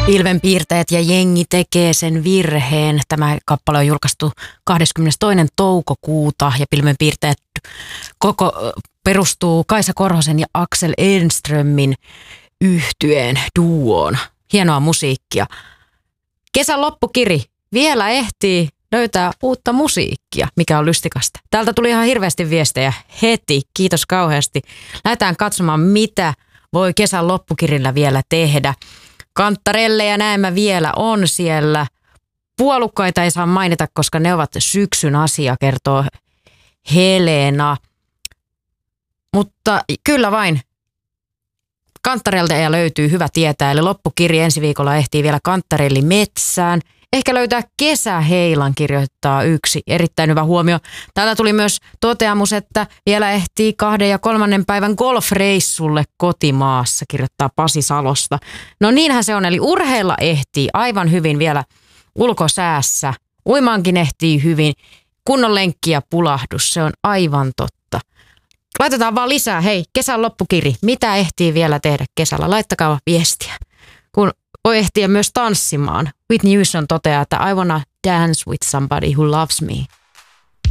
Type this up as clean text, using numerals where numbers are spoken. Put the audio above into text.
Pilvenpiirtäjät ja jengi tekee sen virheen. Tämä kappale on julkaistu 22. toukokuuta ja Pilvenpiirtäjät perustuu Kaisa Korhosen ja Axel Enströmin yhtyeen duoon. Hienoa musiikkia. Kesän loppukiri. Vielä ehtii löytää uutta musiikkia, mikä on lystikasta. Täältä tuli ihan hirveästi viestejä heti. Kiitos kauheasti. Lähdetään katsomaan, mitä voi kesän loppukirillä vielä tehdä. Kanttarelleja näemmä vielä on siellä. Puolukkaita ei saa mainita, koska ne ovat syksyn asia, kertoo Helena. Mutta kyllä vain kanttarelleja löytyy, hyvä tietää. Eli loppukiri ensi viikolla ehtii vielä Kanttarelli metsään. Ehkä löytää kesäheilan, kirjoittaa yksi. Erittäin hyvä huomio. Täältä tuli myös toteamus, että vielä ehtii 2. ja 3. päivän golfreissulle kotimaassa, kirjoittaa Pasi Salosta. No niinhän se on, eli urheilla ehtii aivan hyvin vielä ulkosäässä. Uimaankin ehtii hyvin. Kunnon lenkki ja pulahdus, se on aivan totta. Laitetaan vaan lisää, hei, kesän loppukiri. Mitä ehtii vielä tehdä kesällä? Laittakaa viestiä. Kun voi ehtiä myös tanssimaan. Whitney Houston toteaa, että I wanna dance with somebody who loves me.